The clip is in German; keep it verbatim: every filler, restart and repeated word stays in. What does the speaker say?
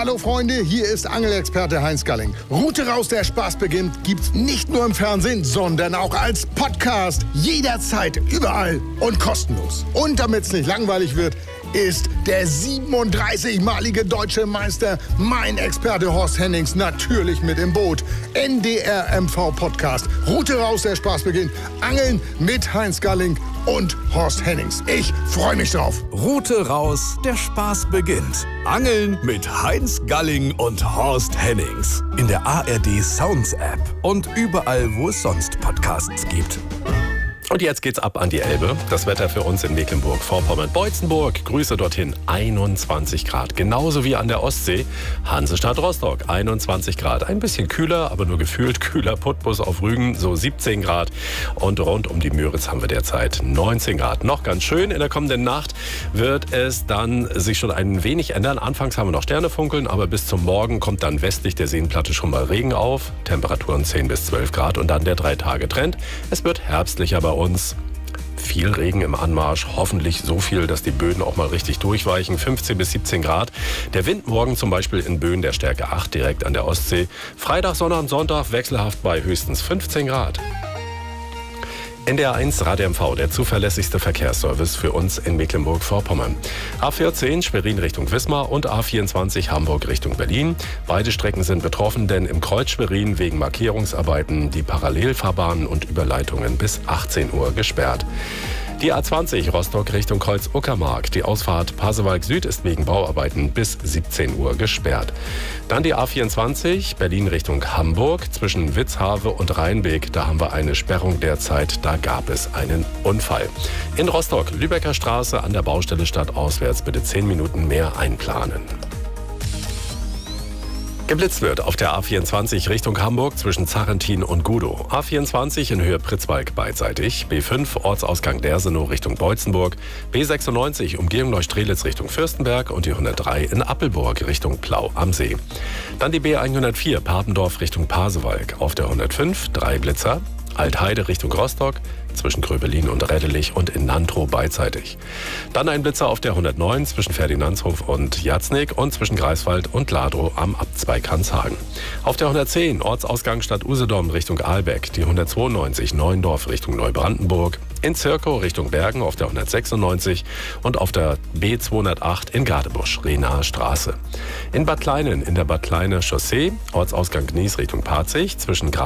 Hallo Freunde, hier ist Angelexperte Heinz Galling. Route raus, der Spaß beginnt, gibt's nicht nur im Fernsehen, sondern auch als Podcast. Jederzeit, überall und kostenlos. Und damit's nicht langweilig wird, ist der siebenunddreißigmalige deutsche Meister, mein Experte Horst Hennings, natürlich mit im Boot. N D R M V Podcast. Route raus, der Spaß beginnt. Angeln mit Heinz Galling und Horst Hennings. Ich freue mich drauf. Route raus, der Spaß beginnt. Angeln mit Heinz Galling und Horst Hennings. In der A R D Sounds App und überall, wo es sonst Podcasts gibt. Und jetzt geht's ab an die Elbe. Das Wetter für uns in Mecklenburg-Vorpommern-Beutzenburg. Grüße dorthin, einundzwanzig Grad. Genauso wie an der Ostsee. Hansestadt Rostock, einundzwanzig Grad. Ein bisschen kühler, aber nur gefühlt kühler. Putbus auf Rügen, so siebzehn Grad. Und rund um die Müritz haben wir derzeit neunzehn Grad. Noch ganz schön. In der kommenden Nacht wird es dann sich schon ein wenig ändern. Anfangs haben wir noch Sternefunkeln, aber bis zum Morgen kommt dann westlich der Seenplatte schon mal Regen auf. Temperaturen zehn bis zwölf Grad und dann der Drei-Tage-Trend. Es wird herbstlicher bei uns. uns. Viel Regen im Anmarsch, hoffentlich so viel, dass die Böden auch mal richtig durchweichen. fünfzehn bis siebzehn Grad. Der Wind morgen zum Beispiel in Böen der Stärke acht direkt an der Ostsee. Freitag, Sonntag, Sonntag wechselhaft bei höchstens fünfzehn Grad. N D R eins Radio M V, der zuverlässigste Verkehrsservice für uns in Mecklenburg-Vorpommern. A vierzehn Schwerin Richtung Wismar und A vierundzwanzig Hamburg Richtung Berlin. Beide Strecken sind betroffen, denn im Kreuz Schwerin wegen Markierungsarbeiten die Parallelfahrbahnen und Überleitungen bis achtzehn Uhr gesperrt. Die A zwanzig Rostock Richtung Kreuz Uckermark. Die Ausfahrt Pasewalk Süd ist wegen Bauarbeiten bis siebzehn Uhr gesperrt. Dann die A vierundzwanzig Berlin Richtung Hamburg zwischen Witzhave und Rheinbeek. Da haben wir eine Sperrung derzeit. Da gab es einen Unfall. In Rostock Lübecker Straße an der Baustelle stadtauswärts bitte zehn Minuten mehr einplanen. Geblitzt wird auf der A vierundzwanzig Richtung Hamburg zwischen Zarrentin und Gudow. A vierundzwanzig in Höhe Pritzwalk beidseitig. B fünf Ortsausgang Dersenow Richtung Beutzenburg. B sechsundneunzig Umgehung Neustrelitz Richtung Fürstenberg und die hundertdrei in Appelburg Richtung Plau am See. Dann die B hundertvier Papendorf Richtung Pasewalk. Auf der hundertfünf drei Blitzer. Altheide Richtung Rostock, zwischen Gröbelin und Reddelich und in Nantrow beidseitig. Dann ein Blitzer auf der hundertneun zwischen Ferdinandshof und Jatznig und zwischen Greifswald und Ladrow am Abzweig Hanshagen. Auf der hundertzehn Ortsausgang Stadt Usedom Richtung Ahlbeck, die hundertzweiundneunzig Neuendorf Richtung Neubrandenburg, in Zirkow Richtung Bergen auf der hundertsechsundneunzig und auf der B zweihundertacht in Gadebusch, Rehnahe Straße. In Bad Kleinen in der Bad Kleine Chaussee, Ortsausgang Gnies Richtung Parzig, zwischen